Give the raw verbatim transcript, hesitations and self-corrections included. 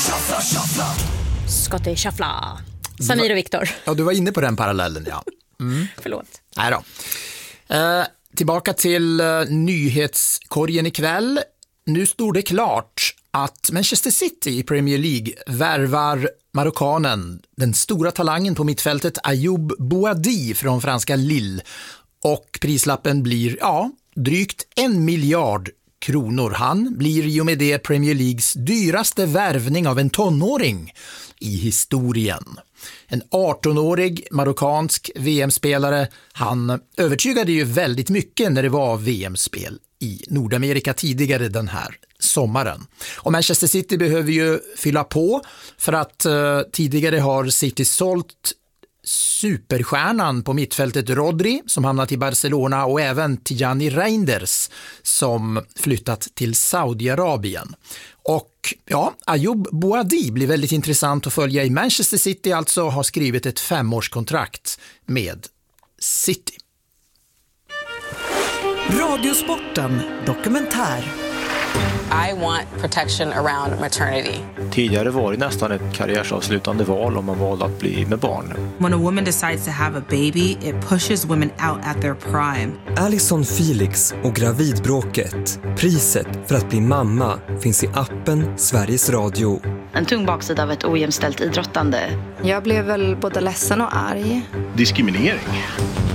Shuffla, shuffla. Scotty Shuffla. Samir och Viktor. Ja, du var inne på den parallellen, ja. Mm. Förlåt. Nej då. Eh, tillbaka till eh, nyhetskorgen ikväll. Nu står det klart att Manchester City i Premier League värvar marockanen, den stora talangen på mittfältet Ayoub Boadi från franska Lille. Och prislappen blir, ja, drygt en miljard kronor. Han blir i och med det Premier Leagues dyraste värvning av en tonåring i historien. En artonårig marockansk V M-spelare, han övertygade ju väldigt mycket när det var V M-spel i Nordamerika tidigare den här sommaren. Och Manchester City behöver ju fylla på för att uh, tidigare har City sålt superstjärnan på mittfältet Rodri som hamnat i Barcelona och även Tijani Reinders som flyttat till Saudiarabien. Och ja, Ayoub Boadi blir väldigt intressant att följa i Manchester City, alltså har skrivit ett femårskontrakt med City. Radiosporten dokumentär. I want protection around maternity. Tidigare var det nästan ett karriärsavslutande val om man valde att bli med barn. When a woman decides to have a baby, it pushes women out at their prime. Alison Felix och gravidbråket. Priset för att bli mamma finns i appen Sveriges Radio. En tung baksida av ett ojämställt idrottande. Jag blev väl både ledsen och arg. Diskriminering.